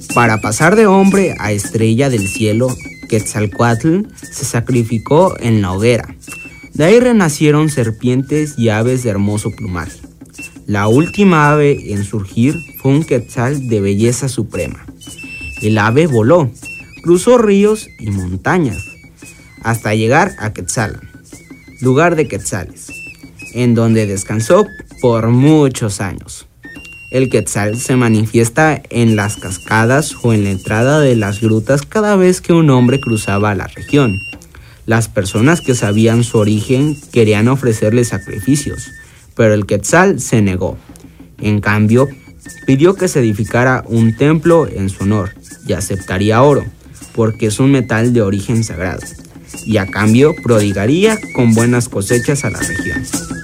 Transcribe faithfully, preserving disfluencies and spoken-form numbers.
Para pasar de hombre a estrella del cielo, Quetzalcóatl se sacrificó en la hoguera. De ahí renacieron serpientes y aves de hermoso plumaje. La última ave en surgir fue un quetzal de belleza suprema. El ave voló, cruzó ríos y montañas, hasta llegar a Quetzalan, lugar de quetzales, en donde descansó por muchos años. El quetzal se manifiesta en las cascadas o en la entrada de las grutas cada vez que un hombre cruzaba la región. Las personas que sabían su origen querían ofrecerle sacrificios, pero el quetzal se negó. En cambio, pidió que se edificara un templo en su honor y aceptaría oro, porque es un metal de origen sagrado, y a cambio prodigaría con buenas cosechas a la región.